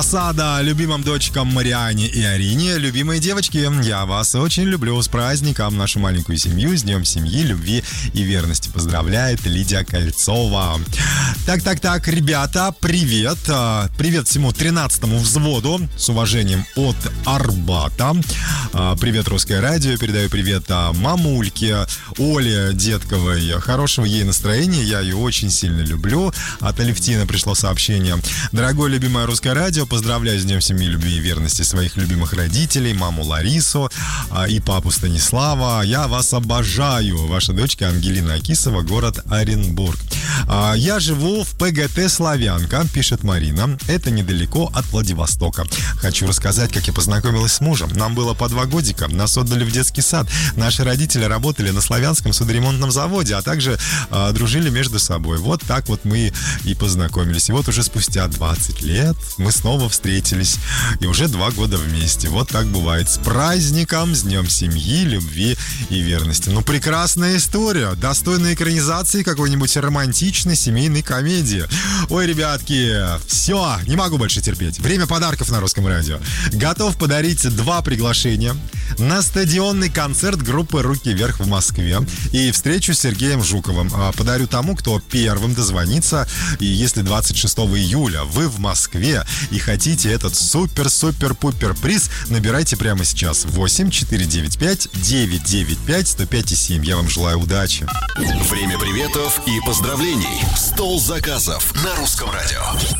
Сада, любимым дочкам Мариане и Арине. Любимые девочки, я вас очень люблю. С праздником нашу маленькую семью. С Днем семьи, любви и верности. Поздравляет Лидия Кольцова. Так, ребята, привет. Привет всему 13-му взводу. С уважением от Арбата. Привет, Русское радио. Передаю привет мамульке Оле Детковой. Хорошего ей настроения. Я ее очень сильно люблю. От Алевтины пришло сообщение. Дорогое любимое Русское радио, поздравляю с Днем семьи, любви и верности своих любимых родителей, маму Ларису и папу Станислава. Я вас обожаю. Ваша дочка Ангелина Акисова, город Оренбург. Я живу в ПГТ «Славянка», пишет Марина. Это недалеко от Владивостока. Хочу рассказать, как я познакомилась с мужем. Нам было по 2 годика. Нас отдали в детский сад. Наши родители работали на Славянском судоремонтном заводе, а также дружили между собой. Вот так вот мы и познакомились. И вот уже спустя 20 лет мы снова встретились. И уже 2 года вместе. Вот так бывает. С праздником, с Днем семьи, любви и верности. Ну, прекрасная история. Достойная экранизации какой-нибудь романтичной семейной комедии. Ой, ребятки, все, не могу больше терпеть. Время подарков на Русском радио. Готов подарить 2 приглашения на стадионный концерт группы «Руки вверх» в Москве и встречу с Сергеем Жуковым. Подарю тому, кто первым дозвонится. И если 26 июля вы в Москве и хотите этот супер-супер-пупер приз, набирайте прямо сейчас 8-495-995-105,7. Я вам желаю удачи. Время приветов и поздравлений. Стол заказов на Русском радио.